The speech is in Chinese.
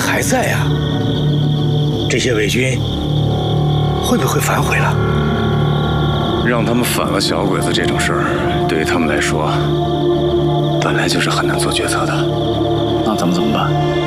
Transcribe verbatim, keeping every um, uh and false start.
还在啊。这些伪军会不会反悔了？ 让他们反了小鬼子这种事儿，对于他们来说，本来就是很难做决策的。 那咱们怎么办？